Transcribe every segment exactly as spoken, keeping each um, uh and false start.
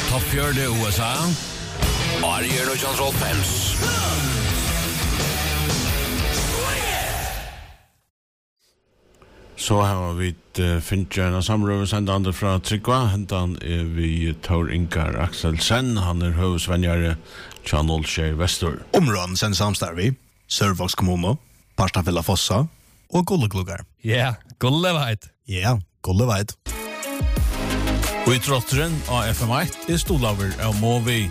Topp fjörde U S A. Arier och John Rolf Pence. Så har vi uh, finnet en samrøvesendande fra Tryggva. Hentan er vi Tor Ingar Akselsen. Han er høvesvenjare Channel Share Vestor. Områden sen samstarvi, Sørvågs kommune, Parstafilla Fossa og Gullegluggar. Ja, yeah, Gulleveit. Ja, yeah, Gulleveit. Og i trotteren av F M ett er stolaver av Movi.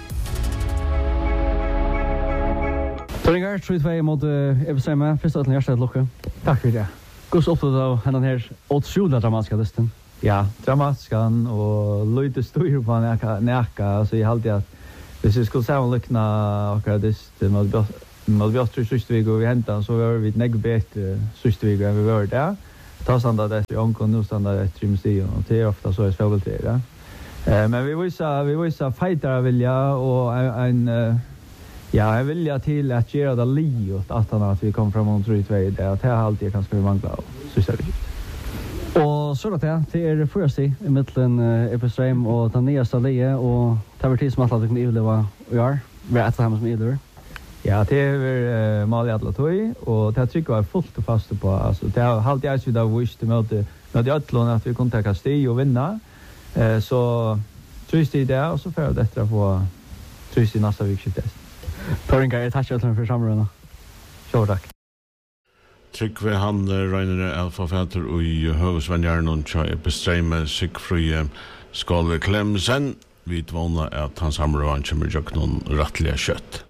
Tor-Ingar, tror jeg mot Ebestrømme. Først og slett hjertelig lukke. Takk for det. Hur så uppfattar av henne här otroligt dramatiska listan? Ja, dramatiska och lite stor på näka näka så i alltid att hvis vi skulle säga lyckna och det med med Björn Systvig och vi hämtar så var vi nägg bättre Systvig än vi var där. Ta standard det jag kan nu standard ett museum och det är ofta så är det väl det. Eh men vi visar vi visar fighter vilja och en ja, jag vill ja till att göra det liot att han att vi kom fram och tror det det att det har alltid kanske vi manglar så så det. Och så att det det är först i mitten Epistrem och ta ner Stalie och ta vart som att det kunde det var och är vi att ha som either. Ja, det är Malia Atlatoi och det tycker jag är fullt och fast på alltså det har alltid är så där wish till möte när det att att vi kan ta kasti och vinna. Eh så trist det där och så för detta på trist i nästa vecka test. Tor-Ingar, jeg takker til for samrøvene. Så takk. Tryggve han regner Alfa Fater og i høvesvenjaren og tja Epistreme Sigfrøy Skåle Klemsen. Vi tvåna at hans samrøvene kommer jo ikke noen rettelige kjøtt.